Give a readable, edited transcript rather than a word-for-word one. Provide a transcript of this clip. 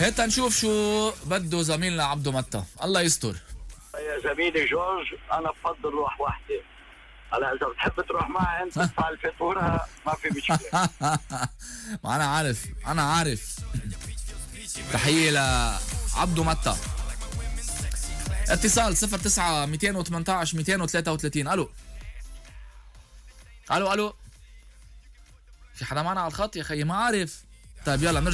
هات نشوف شو بده زميلنا عبدو متى. الله يستر. يا زميلي جورج، انا بفضل روح وحده. هلا اذا بتحب تروح معي انت تدفع الفاتوره ما في مشكله. ما انا عارف. تحيه لعبدو متى. اتصال 09 218 233. الو في حدا معنا على الخط يا خيي؟ ما عارف. طيب يلا نرجع.